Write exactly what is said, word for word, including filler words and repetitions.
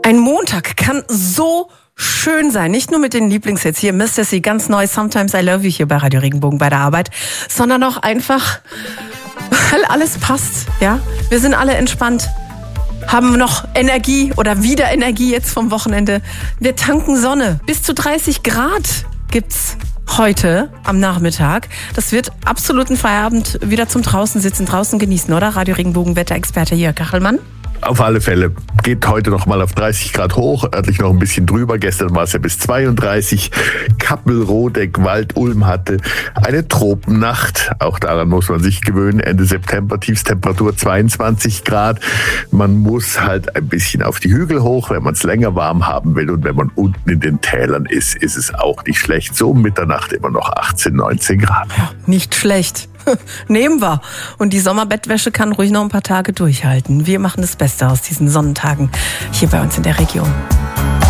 Ein Montag kann so schön sein. Nicht nur mit den Lieblingshits hier, Mister C, ganz neu, Sometimes I Love You hier bei Radio Regenbogen bei der Arbeit, sondern auch einfach, weil alles passt. Ja, wir sind alle entspannt, haben noch Energie oder wieder Energie jetzt vom Wochenende. Wir tanken Sonne. Bis zu dreißig Grad gibt's heute am Nachmittag. Das wird absoluten Feierabend wieder zum draußen sitzen, draußen genießen, oder? Radio Regenbogen Wetterexperte Jörg Kachelmann. Auf alle Fälle geht heute noch mal auf dreißig Grad hoch, örtlich noch ein bisschen drüber. Gestern war es ja bis zweiunddreißig. Kappel, Rodeck, Wald, Ulm hatte eine Tropennacht. Auch daran muss man sich gewöhnen. Ende September, Tiefstemperatur zweiundzwanzig Grad. Man muss halt ein bisschen auf die Hügel hoch, wenn man es länger warm haben will. Und wenn man unten in den Tälern ist, ist es auch nicht schlecht. So um Mitternacht immer noch achtzehn, neunzehn Grad. Ja, nicht schlecht. Nehmen wir. Und die Sommerbettwäsche kann ruhig noch ein paar Tage durchhalten. Wir machen das Beste aus diesen Sonnentagen hier bei uns in der Region.